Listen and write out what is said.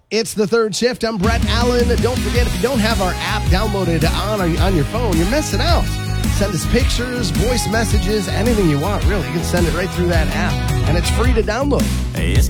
It's the third shift. I'm Brett Allen. Don't forget, if you don't have our app downloaded on your phone, you're missing out. Send us pictures, voice messages, anything you want, really. You can send it right through that app, and it's free to download. Hey, it's